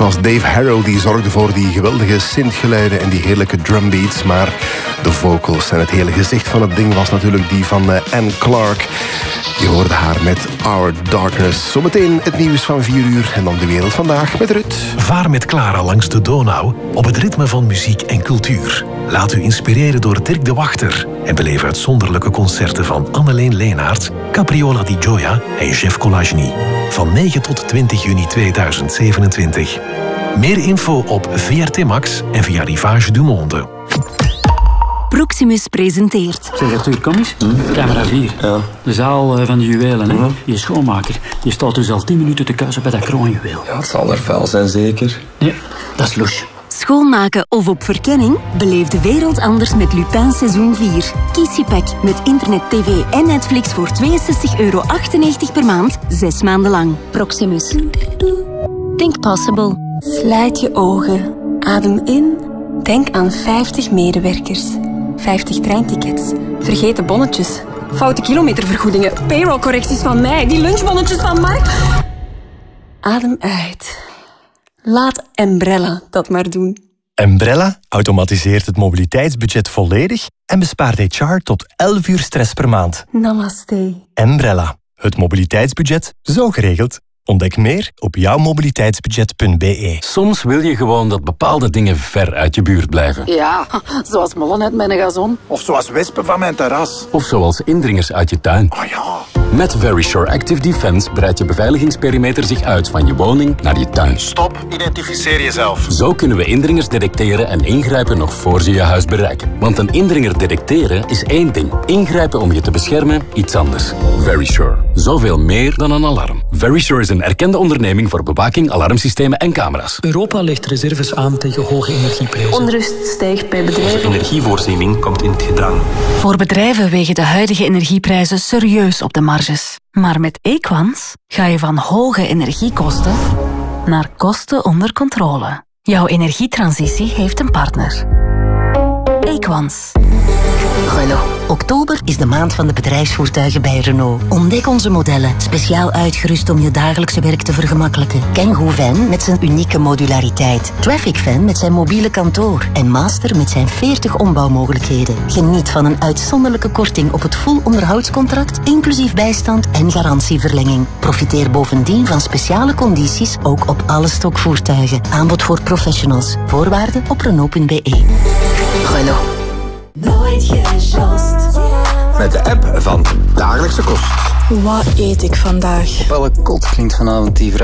was Dave Harrow, die zorgde voor die geweldige synthgeluiden en die heerlijke drumbeats. Maar de vocals en het hele gezicht van het ding was natuurlijk die van Anne Clark. Je hoorde haar met Our Darkness. Zometeen het nieuws van 4 uur en dan de wereld vandaag met Rut. Vaar met Clara langs de Donau op het ritme van muziek en cultuur. Laat u inspireren door Dirk de Wachter en beleef uitzonderlijke concerten van Anneleen Leenaert, Capriola di Gioia en Jeff Colagny. Van 9 tot 20 juni 2027. Meer info op VRT Max en via Rivage du Monde. Proximus presenteert. Zeg Arthur, kom eens. Camera 4. Ja. De zaal van de juwelen, hè. Je schoonmaker. Je staat dus al 10 minuten te kuisen bij dat kroonjuweel. Ja, het zal er vuil zijn, zeker. Nee, dat is louche. Schoonmaken of op verkenning? Beleef de wereld anders met Lupin seizoen 4. Kies je pack met internet, tv en Netflix voor €62,98 per maand, 6 maanden lang. Proximus. Think possible. Sluit je ogen. Adem in. Denk aan 50 medewerkers. 50 treintickets. Vergeten bonnetjes. Foute kilometervergoedingen. Payrollcorrecties van mij. Die lunchbonnetjes van Mark. Adem uit. Laat Embrella dat maar doen. Embrella automatiseert het mobiliteitsbudget volledig en bespaart HR tot 11 uur stress per maand. Namaste. Embrella, het mobiliteitsbudget zo geregeld. Ontdek meer op jouwmobiliteitsbudget.be. Soms wil je gewoon dat bepaalde dingen ver uit je buurt blijven. Ja, zoals mollen uit mijn gazon. Of zoals wespen van mijn terras. Of zoals indringers uit je tuin. Oh ja. Met Verisure Active Defense breidt je beveiligingsperimeter zich uit van je woning naar je tuin. Stop, identificeer jezelf. Zo kunnen we indringers detecteren en ingrijpen nog voor ze je huis bereiken. Want een indringer detecteren is één ding. Ingrijpen om je te beschermen, iets anders. Verisure. Zoveel meer dan een alarm. Verisure is een erkende onderneming voor bewaking, alarmsystemen en camera's. Europa legt reserves aan tegen hoge energieprijzen. Onrust stijgt bij bedrijven. De energievoorziening komt in het gedrang. Voor bedrijven wegen de huidige energieprijzen serieus op de marges. Maar met Equans ga je van hoge energiekosten naar kosten onder controle. Jouw energietransitie heeft een partner. Equans. Renault. Oktober is de maand van de bedrijfsvoertuigen bij Renault. Ontdek onze modellen, speciaal uitgerust om je dagelijkse werk te vergemakkelijken. Kangoo Van met zijn unieke modulariteit. Traffic Van met zijn mobiele kantoor. En Master met zijn 40 ombouwmogelijkheden. Geniet van een uitzonderlijke korting op het full onderhoudscontract, inclusief bijstand en garantieverlenging. Profiteer bovendien van speciale condities, ook op alle stokvoertuigen. Aanbod voor professionals. Voorwaarden op Renault.be. Renault. Nooit gejost. Met de app van Dagelijkse Kost. Wat eet ik vandaag? Op welke kot klinkt vanavond die vraag?